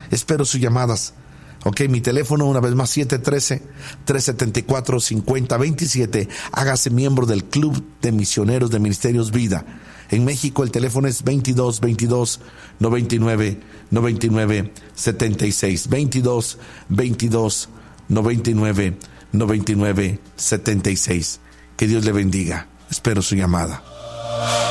Espero sus llamadas. Ok, mi teléfono una vez más, 713-374-5027. Hágase miembro del Club de Misioneros de Ministerios Vida. En México el teléfono es 22-22-99-99-76. 22-22-99-99-76. Que Dios le bendiga. Espero su llamada.